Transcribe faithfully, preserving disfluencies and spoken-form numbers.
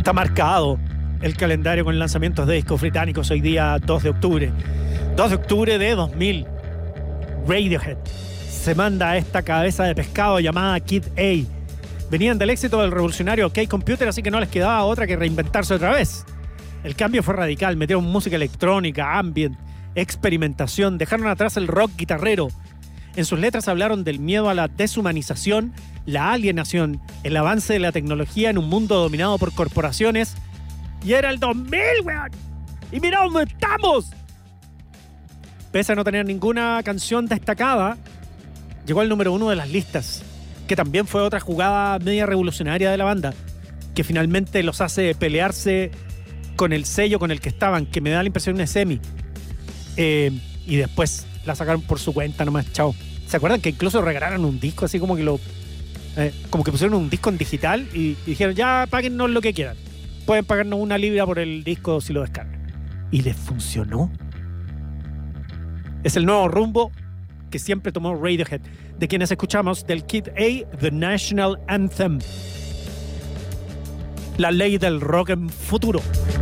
Está marcado el calendario con lanzamientos de discos británicos hoy día dos de octubre. dos de octubre de dos mil. Radiohead se manda a esta cabeza de pescado llamada Kid A. Venían del éxito del revolucionario OK Computer, así que no les quedaba otra que reinventarse otra vez. El cambio fue radical, metieron música electrónica, ambient, experimentación, dejaron atrás el rock guitarrero. En sus letras hablaron del miedo a la deshumanización, la alienación, el avance de la tecnología en un mundo dominado por corporaciones. Y era el dos mil, weón. Y mira dónde estamos. Pese a no tener ninguna canción destacada, llegó al número uno de las listas, que también fue otra jugada media revolucionaria de la banda, que finalmente los hace pelearse con el sello con el que estaban, que me da la impresión de Semi. Eh, y después la sacaron por su cuenta nomás, chao. ¿Se acuerdan que incluso regalaron un disco así como que lo... Eh, como que pusieron un disco en digital y, y dijeron, ya, páguennos lo que quieran. Pueden pagarnos una libra por el disco si lo descargan. Y les funcionó. Es el nuevo rumbo que siempre tomó Radiohead, de quienes escuchamos del Kid A, The National Anthem. La ley del rock en futuro.